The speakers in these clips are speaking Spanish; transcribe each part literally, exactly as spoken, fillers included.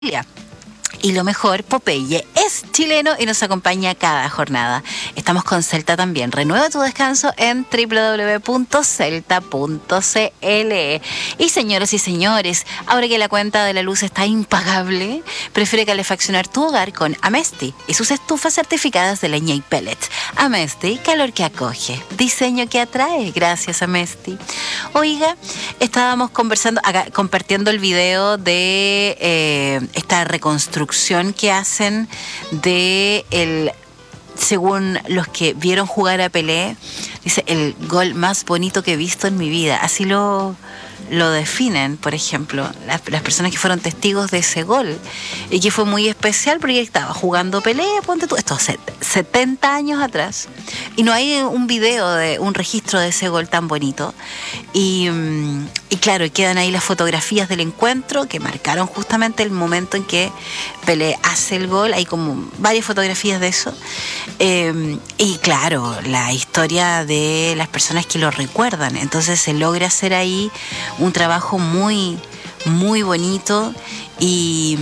Y lo mejor, Popeye es chileno y nos acompaña cada jornada. Estamos con Celta también. Renueva tu descanso en doble u doble u doble u punto celta punto c l. Y señoras y señores, ahora que la cuenta de la luz está impagable, prefiere calefaccionar tu hogar con Amesti y sus estufas certificadas de leña y pellets. Amesti, calor que acoge, diseño que atrae. Gracias, Amesti. Oiga, estábamos conversando, acá, compartiendo el video de eh, esta reconstrucción que hacen de el, según los que vieron jugar a Pelé, dice, el gol más bonito que he visto en mi vida. Así lo, lo definen, por ejemplo, las, las personas que fueron testigos de ese gol. Y que fue muy especial porque estaba jugando Pelé, ponte tú, estos setenta años atrás. Y no hay un video, de un registro de ese gol tan bonito. Y, y claro, quedan ahí las fotografías del encuentro que marcaron justamente el momento en que Pelé hace el gol. Hay como varias fotografías de eso. Eh, y claro, la historia de las personas que lo recuerdan. Entonces se logra hacer ahí un trabajo muy, muy bonito y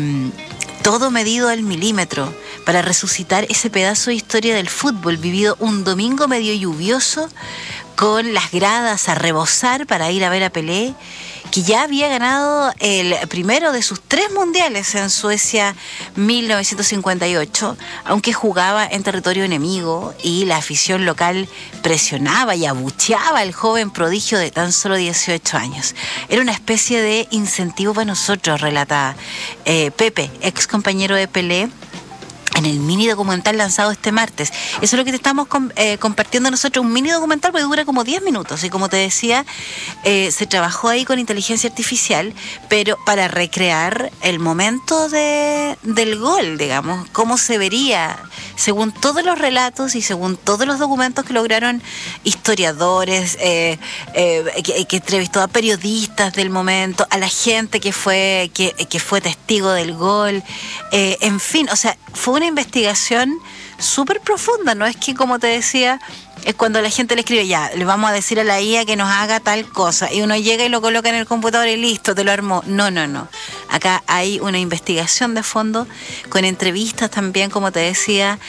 todo medido al milímetro para resucitar ese pedazo de historia del fútbol vivido un domingo medio lluvioso con las gradas a rebosar para ir a ver a Pelé, que ya había ganado el primero de sus tres mundiales en Suecia mil novecientos cincuenta y ocho, aunque jugaba en territorio enemigo y la afición local presionaba y abucheaba al joven prodigio de tan solo dieciocho años. Era una especie de incentivo para nosotros, relata eh, Pepe, ex compañero de Pelé, en el mini documental lanzado este martes. Eso es lo que te estamos com- eh, compartiendo nosotros, un mini documental porque dura como diez minutos y como te decía, eh, se trabajó ahí con inteligencia artificial, pero para recrear el momento de, del gol, digamos, cómo se vería según todos los relatos y según todos los documentos que lograron historiadores, eh, eh, que, que entrevistó a periodistas del momento, a la gente que fue, que, que fue testigo del gol, eh, en fin, o sea, fue una investigación súper profunda, no es que, como te decía, es cuando la gente le escribe, ya, le vamos a decir a la I A que nos haga tal cosa, y uno llega y lo coloca en el computador y listo, te lo armó. No, no, no. Acá hay una investigación de fondo con entrevistas también, como te decía,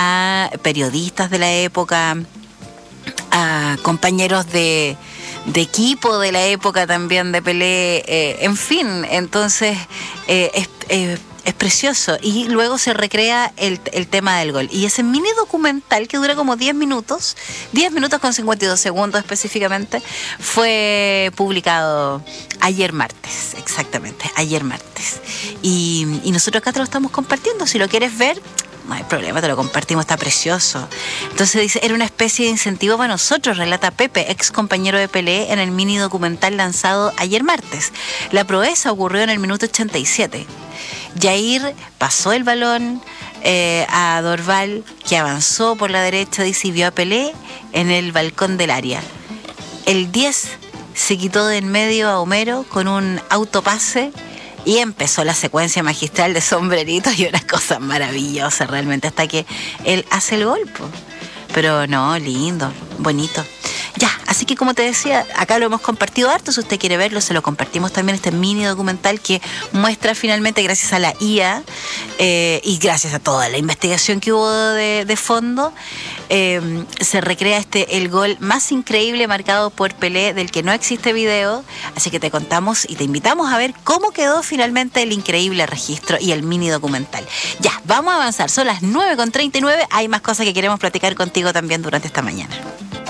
a periodistas de la época, a compañeros de, de equipo de la época también de Pelé, eh, en fin, entonces eh, es... Eh, Es precioso. Y luego se recrea el, el tema del gol. Y ese mini documental que dura como diez minutos, diez minutos con cincuenta y dos segundos específicamente, fue publicado ayer martes, exactamente, ayer martes. Y, y nosotros acá te lo estamos compartiendo. Si lo quieres ver, no hay problema, te lo compartimos, está precioso. Entonces dice, era una especie de incentivo para nosotros, relata Pepe, ex compañero de Pelé, en el mini documental lanzado ayer martes. La proeza ocurrió en el minuto ochenta y siete. Jair pasó el balón eh, a Dorval, que avanzó por la derecha, dice, y vio a Pelé en el balcón del área. El diez se quitó de en medio a Homero con un autopase y empezó la secuencia magistral de sombreritos y unas cosas maravillosas realmente, hasta que él hace el gol, po. Pero no, lindo, bonito. Ya, así que como te decía, acá lo hemos compartido harto. Si usted quiere verlo, se lo compartimos también, este mini documental que muestra finalmente, gracias a la I A eh, y gracias a toda la investigación que hubo de, de fondo, eh, se recrea este el gol más increíble marcado por Pelé, del que no existe video. Así que te contamos y te invitamos a ver cómo quedó finalmente el increíble registro y el mini documental. Ya, vamos a avanzar, son las nueve con treinta y nueve. Hay más cosas que queremos platicar contigo también durante esta mañana.